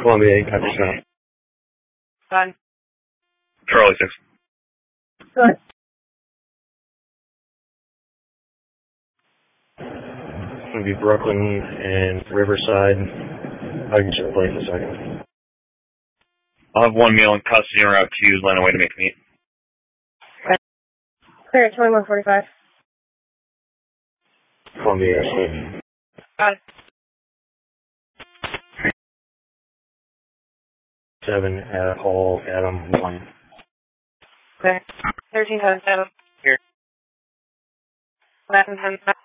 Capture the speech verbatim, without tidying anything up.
Columbia eight, copy stop. Done. Charlie six. Good. It's going to be Brooklyn and Riverside. I'll get you a place in a second. I'll have one male in custody and route two, line away to make meet. Clear at twenty-one forty-five. Columbia eight. Got it. seven at Hall, Adam one. Clear. thirteen seven seven. Here. eleven ten.